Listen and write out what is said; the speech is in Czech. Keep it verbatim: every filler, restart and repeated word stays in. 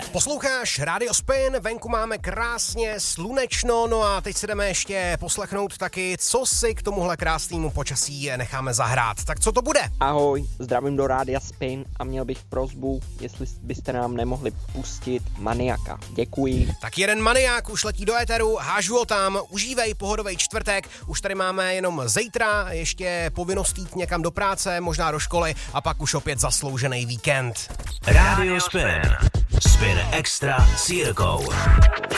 Posloucháš Radio Spin, venku máme krásně slunečno, no a teď si jdeme ještě poslechnout taky, co si k tomuhle krásnému počasí necháme zahrát. Tak co to bude? Ahoj, zdravím do Rádia Spin a měl bych prosbu, jestli byste nám nemohli pustit Maniaka. Děkuji. Tak jeden Maniák už letí do éteru, hážu ho tam, užívej pohodový čtvrtek, už tady máme jenom zítra, ještě povinnost jít někam do práce, možná do školy a pak už opět zasloužený víkend. Radio Spin. Spin Extra s Jirkou.